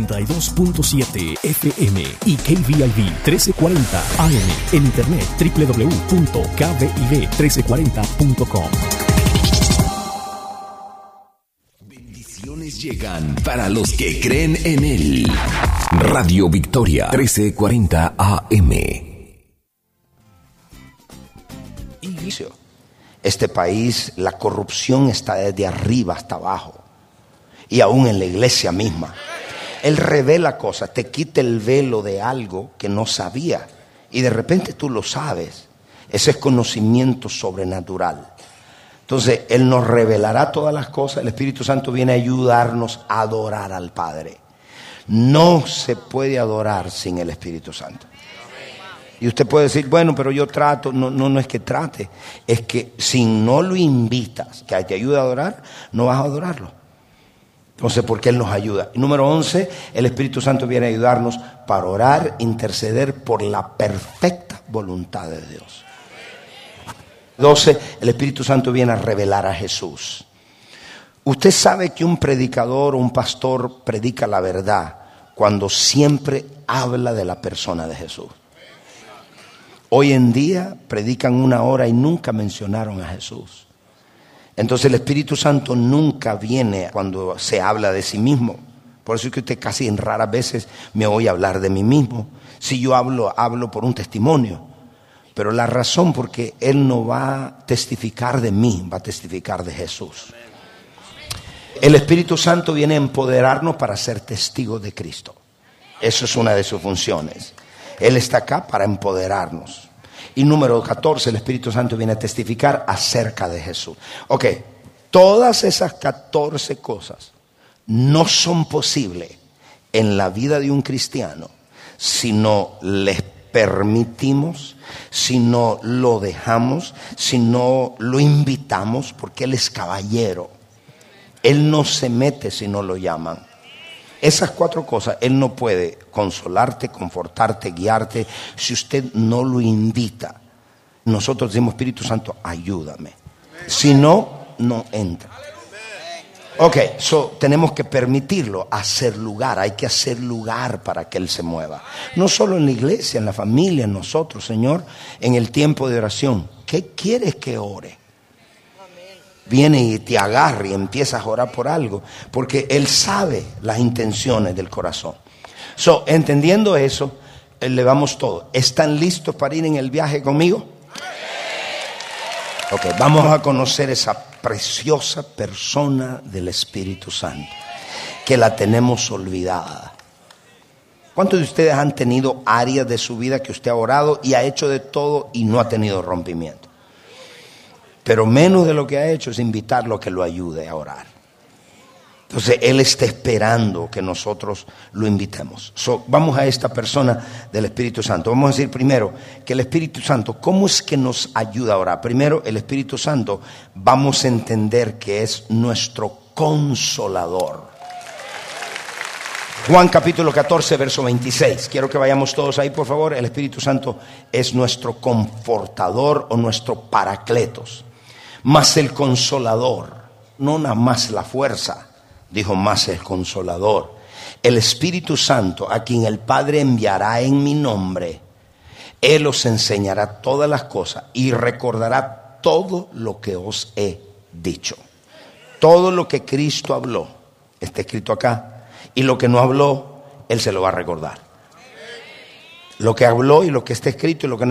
92.7 FM y KVIV 1340 AM. En internet www.kviv1340.com. Bendiciones llegan para los que creen en Él. Radio Victoria 1340 AM. Este país, la corrupción está desde arriba hasta abajo. Y aún en la iglesia misma. Él revela cosas, te quita el velo de algo que no sabía. Y de repente tú lo sabes. Ese es conocimiento sobrenatural. Entonces, Él nos revelará todas las cosas. El Espíritu Santo viene a ayudarnos a adorar al Padre. No se puede adorar sin el Espíritu Santo. Y usted puede decir, bueno, pero yo trato. No es que trate. Es que si no lo invitas, que te ayude a adorar, no vas a adorarlo. Entonces, porque Él nos ayuda. Y número 11, el Espíritu Santo viene a ayudarnos para orar, interceder por la perfecta voluntad de Dios. 12, el Espíritu Santo viene a revelar a Jesús. Usted sabe que un predicador o un pastor predica la verdad cuando siempre habla de la persona de Jesús. Hoy en día predican 1 hora y nunca mencionaron a Jesús. Entonces el Espíritu Santo nunca viene cuando se habla de sí mismo. Por eso es que usted casi en raras veces me oye hablar de mí mismo. Si yo hablo por un testimonio. Pero la razón porque Él no va a testificar de mí, va a testificar de Jesús. El Espíritu Santo viene a empoderarnos para ser testigos de Cristo. Eso es una de sus funciones. Él está acá para empoderarnos. Y número 14, el Espíritu Santo viene a testificar acerca de Jesús. Ok, todas esas 14 cosas no son posibles en la vida de un cristiano si no les permitimos, si no lo dejamos, si no lo invitamos, porque Él es caballero. Él no se mete si no lo llaman. Esas 4 cosas, Él no puede consolarte, confortarte, guiarte, si usted no lo invita. Nosotros decimos, Espíritu Santo, ayúdame. Si no, no entra. Ok, tenemos que permitirlo, hacer lugar. Hay que hacer lugar para que Él se mueva. No solo en la iglesia, en la familia, en nosotros, Señor, en el tiempo de oración. ¿Qué quieres que ore? Viene y te agarra y empiezas a orar por algo, porque Él sabe las intenciones del corazón. Entendiendo eso, elevamos todo. ¿Están listos para ir en el viaje conmigo? Ok, vamos a conocer esa preciosa persona del Espíritu Santo, que la tenemos olvidada. ¿Cuántos de ustedes han tenido áreas de su vida que usted ha orado y ha hecho de todo y no ha tenido rompimiento? Pero menos de lo que ha hecho es invitarlo a que lo ayude a orar. Entonces Él está esperando que nosotros lo invitemos. Vamos a esta persona del Espíritu Santo. Vamos a decir primero que el Espíritu Santo, ¿cómo es que nos ayuda a orar? Primero, el Espíritu Santo, vamos a entender que es nuestro consolador. Juan capítulo 14, verso 26. Quiero que vayamos todos ahí, por favor. El Espíritu Santo es nuestro confortador o nuestro paracletos. Más el consolador, no nada más la fuerza, dijo más el consolador. El Espíritu Santo, a quien el Padre enviará en mi nombre, Él os enseñará todas las cosas y recordará todo lo que os he dicho. Todo lo que Cristo habló está escrito acá, y lo que no habló, Él se lo va a recordar. Lo que habló y lo que está escrito y lo que no